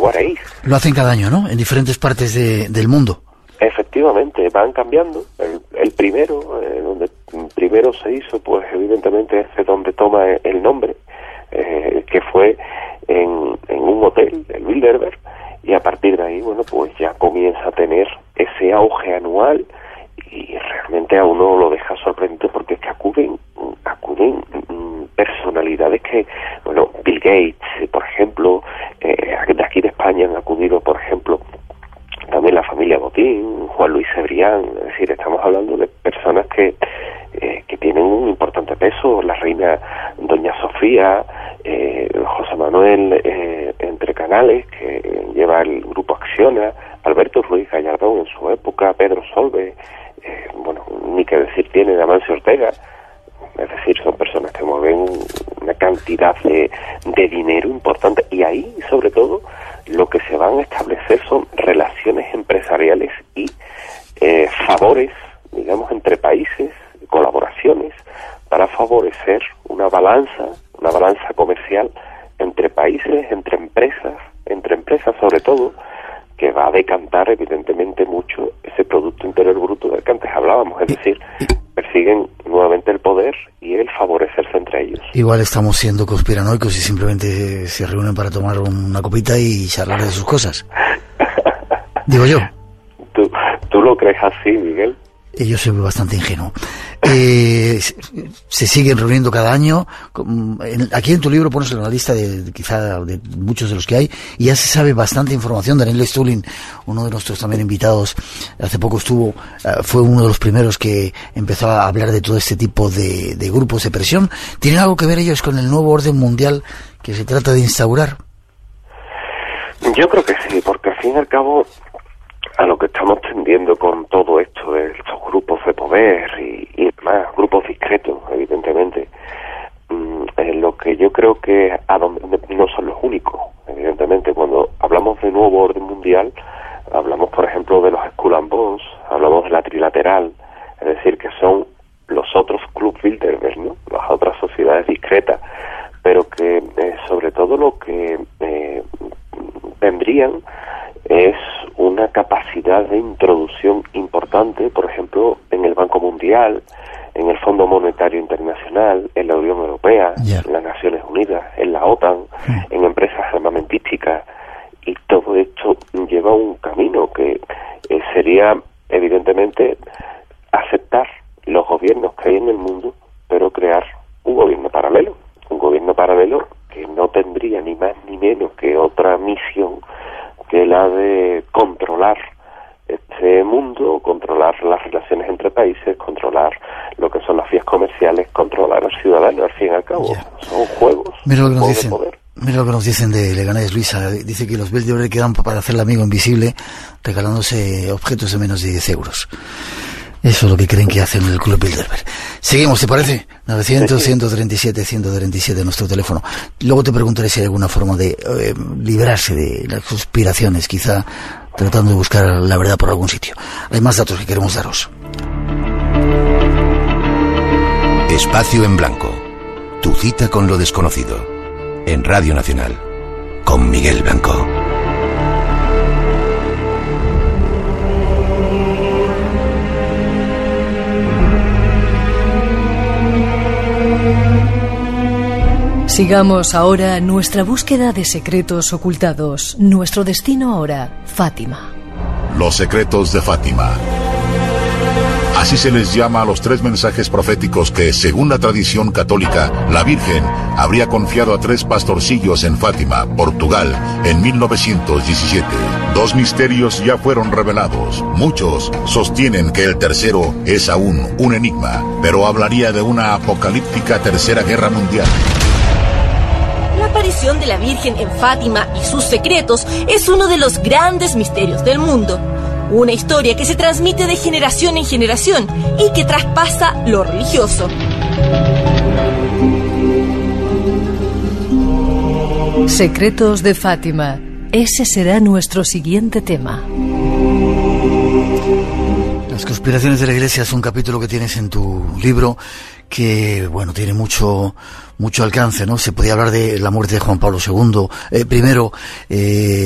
guaraíes. Lo hacen cada año, ¿no? En diferentes partes del mundo. Efectivamente, van cambiando. El primero, donde primero se hizo, pues evidentemente es de donde toma el nombre, que fue en un hotel, el Bilderberg, y a partir de ahí, bueno, pues ya comienza a tener ese auge anual y realmente a uno lo deja sorprendido porque es que acuden personalidades que, bueno, Bill Gates, por ejemplo, de aquí de España han acudido, por ejemplo, también la familia Botín, Juan Luis Cebrián, es decir, estamos hablando de personas que tienen un importante peso, la reina Doña Sofía, José Manuel Entre Canales, que lleva el grupo Acciona, Alberto Ruiz Gallardón en su época, Pedro Solve, bueno, ni que decir tiene Amancio Ortega, es decir, son personas que mueven una cantidad de dinero importante, y ahí, sobre todo, lo que se van a establecer son relaciones empresariales y favores, digamos, entre países, colaboraciones, para favorecer una balanza comercial entre países, entre empresas sobre todo, que va a decantar evidentemente mucho ese Producto Interior Bruto del que antes hablábamos, es decir, persiguen nuevamente el poder y el favorecerse entre ellos. Igual estamos siendo conspiranoicos y simplemente se reúnen para tomar una copita y charlar de sus cosas. Digo yo. ¿Tú lo crees así, Miguel? Yo soy bastante ingenuo. Se siguen reuniendo cada año. Aquí en tu libro pones una lista quizá de muchos de los que hay, y ya se sabe bastante información. Daniel Stulin, uno de nuestros también invitados, hace poco fue uno de los primeros que empezó a hablar de todo este tipo de grupos de presión. ¿Tienen algo que ver ellos con el nuevo orden mundial que se trata de instaurar? Yo creo que sí, porque al fin y al cabo, a lo que estamos tendiendo con todo esto de estos grupos de poder y demás, grupos discretos, evidentemente, lo que yo creo que no son los únicos, evidentemente. Cuando hablamos de nuevo orden mundial, hablamos, por ejemplo, de los Skull and Bones, hablamos de la trilateral, es decir, que son los otros Club Bilderberg, ¿no?, las otras sociedades discretas, pero que sobre todo lo que tendrían es una capacidad de introducción importante, por ejemplo, en el Banco Mundial, en el Fondo Monetario Internacional, en la Unión Europea, en las Naciones Unidas, en la OTAN, en empresas armamentísticas, y todo esto lleva un camino que sería, evidentemente, aceptar los gobiernos que hay en el mundo, pero crear un gobierno paralelo que no tendría ni más ni menos que otra misión que la de controlar este mundo, controlar las relaciones entre países, controlar lo que son las vías comerciales, controlar al ciudadano, al fin y al cabo. Son juegos. Mira lo que nos dicen. Mira lo que nos dicen de Leganés, Luisa. Dice que los Bilderberg quedan para hacer el amigo invisible regalándose objetos de menos de 10 euros. Eso es lo que creen que hacen en el Club Bilderberg. Seguimos, ¿te parece? 900-137-137, nuestro teléfono. Luego te preguntaré si hay alguna forma de librarse de las conspiraciones, quizá tratando de buscar la verdad por algún sitio. Hay más datos que queremos daros. Espacio en Blanco. Tu cita con lo desconocido. En Radio Nacional. Con Miguel Blanco. Sigamos ahora nuestra búsqueda de secretos ocultados. Nuestro destino ahora, Fátima. Los secretos de Fátima. Así se les llama a los 3 mensajes proféticos que, según la tradición católica, la Virgen habría confiado a 3 pastorcillos en Fátima, Portugal, en 1917. 2 misterios ya fueron revelados. Muchos sostienen que el tercero es aún un enigma, pero hablaría de una apocalíptica tercera guerra mundial. La aparición de la Virgen en Fátima y sus secretos es uno de los grandes misterios del mundo. Una historia que se transmite de generación en generación y que traspasa lo religioso. Secretos de Fátima. Ese será nuestro siguiente tema. Las conspiraciones de la Iglesia es un capítulo que tienes en tu libro que, bueno, tiene mucho alcance, ¿no? Se podía hablar de la muerte de Juan Pablo II, primero,